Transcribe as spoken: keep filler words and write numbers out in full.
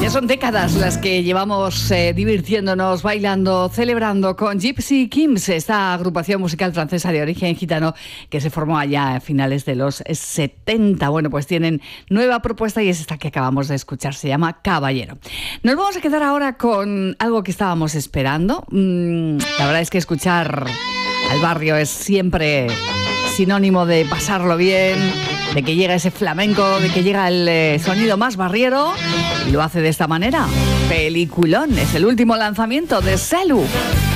Ya son décadas las que llevamos eh, divirtiéndonos, bailando, celebrando con Gypsy Kings, esta agrupación musical francesa de origen gitano que se formó allá a finales de los setenta. Bueno, pues tienen nueva propuesta y es esta que acabamos de escuchar, se llama Caballero. Nos vamos a quedar ahora con algo que estábamos esperando. Mm, la verdad es que escuchar al barrio es siempre sinónimo de pasarlo bien, de que llega ese flamenco, de que llega el eh, sonido más barriero, y lo hace de esta manera. Peliculón, es el último lanzamiento de Celu.